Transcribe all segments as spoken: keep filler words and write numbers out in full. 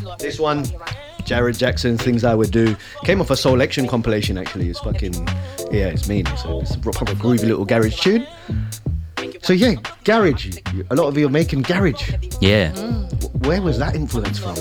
This one, Jared Jackson, Things I Would Do, came off a Soul Action compilation actually. It's fucking, yeah, it's mean. It's a, it's a proper groovy little garage tune. So yeah, garage. A lot of you are making garage. Yeah. Where was that influence from?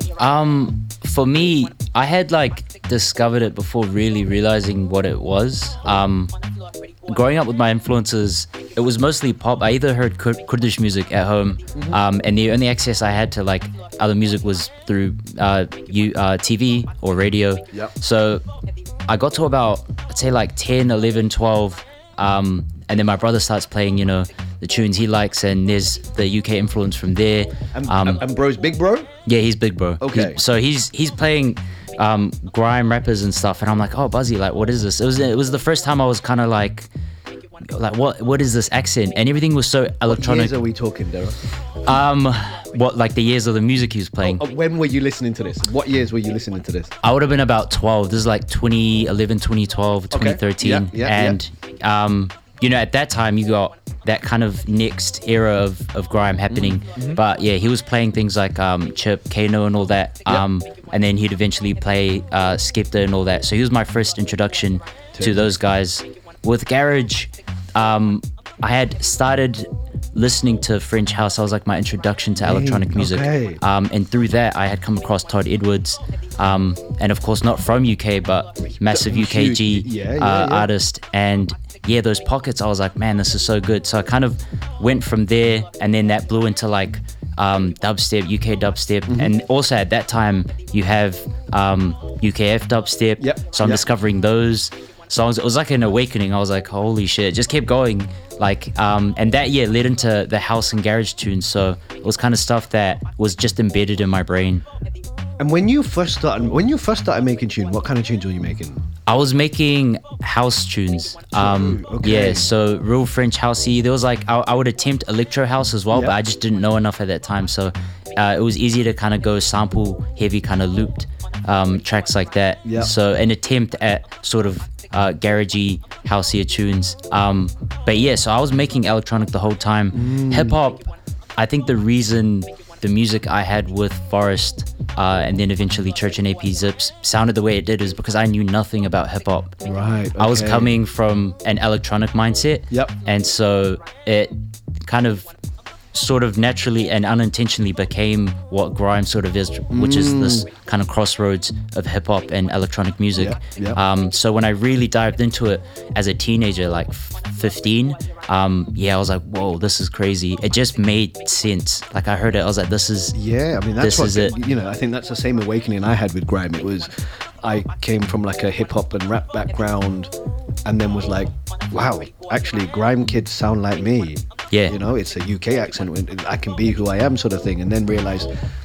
Um, for me, I had like discovered it before really realizing what it was. Um, growing up with my influences, it was mostly pop. I either heard Kur- Kurdish music at home, mm-hmm. um, and the only access I had to like other music was through uh, you, uh, T V or radio. Yep. So I got to about, I'd say like ten, eleven, twelve, um, and then my brother starts playing, you know, the tunes he likes, and there's the U K influence from there. And, um, and bro's big bro? Yeah, he's big bro. Okay. He's, so he's he's playing um, grime rappers and stuff, and I'm like, oh, Buzzy, like, what is this? It was it was the first time I was kind of like, like, what what is this accent? And everything was so electronic. What years are we talking, Daryl? Um, what like the years of the music he was playing? Oh, when were you listening to this? What years were you listening to this? I would have been about twelve. This is like twenty eleven, twenty twelve, twenty thirteen, okay. yeah, yeah, and yeah. um, you know, at that time you got that kind of next era of, of grime happening. Mm-hmm. But yeah, he was playing things like um, Chip, Kano and all that. Um, yep. And then he'd eventually play uh, Skepta and all that. So he was my first introduction to, to those guys. With garage, um, I had started listening to French house. I was like my introduction to electronic music. Okay. Um, and through that, I had come across Todd Edwards. Um, and of course, not from U K, but massive U K G yeah, yeah, uh, yeah. artist. And yeah, those pockets, I was like, man, this is so good. So I kind of went from there, and then that blew into like um, dubstep, U K dubstep. Mm-hmm. And also at that time, you have um, U K F dubstep. Yep. So I'm yep. discovering those songs. It was like an awakening. I was like, holy shit, it just kept going. Like, um, and that year led into the house and garage tunes. So it was kind of stuff that was just embedded in my brain. And when you first started, when you first started making tunes, what kind of tunes were you making? I was making house tunes. Um, okay. Yeah, so real French housey. There was like, I, I would attempt electro house as well, yep. but I just didn't know enough at that time. So uh, it was easy to kind of go sample heavy, kind of looped um, tracks like that. Yep. So an attempt at sort of uh, garagey, houseier tunes. Um, but yeah, so I was making electronic the whole time. Mm. Hip hop, I think the reason the music I had with Forest uh, and then eventually Church and A P Zips sounded the way it did is because I knew nothing about hip hop. Right. Okay. I was coming from an electronic mindset. Yep. And so it kind of sort of naturally and unintentionally became what grime sort of is, which mm. is this kind of crossroads of hip hop and electronic music. Yep. Yep. Um, so when I really dived into it as a teenager, like fifteen, um, yeah, I was like, whoa, this is crazy. It just made sense. Like I heard it, I was like, this is yeah. I mean, that's this what is it. You know. I think that's the same awakening I had with grime. It was, I came from like a hip hop and rap background, and then was like, wow, actually, grime kids sound like me. Yeah. You know, it's a U K accent. I can be who I am, sort of thing. And then realized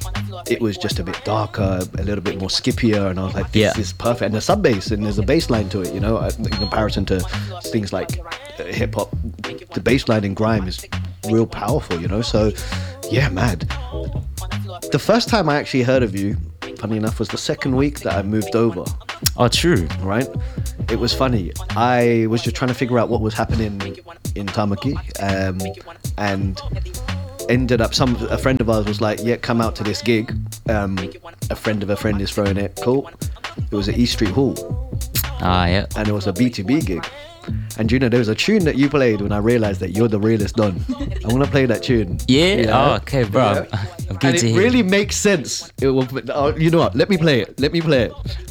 it was just a bit darker, a little bit more skippier, and I was like, this yeah. is perfect. And the sub bass, and there's a bass line to it, you know, in comparison to things like uh, hip hop. The bass line in grime is real powerful, you know. So, yeah, mad. The first time I actually heard of you, funny enough, was the second week that I moved over. Oh, true. Right? It was funny. I was just trying to figure out what was happening in Tamaki, um, and ended up, some a friend of ours was like, yeah, come out to this gig. Um, a friend of a friend is throwing it. Cool. It was at East Street Hall. Ah, yeah. And it was a B two B gig. And you know, there was a tune that you played when I realized that you're the realest Don. I want to play that tune. Yeah? yeah? Oh, okay, bro. Yeah. I'm good and to it hear. really makes sense. It will, oh, you know what? Let me play it. Let me play it.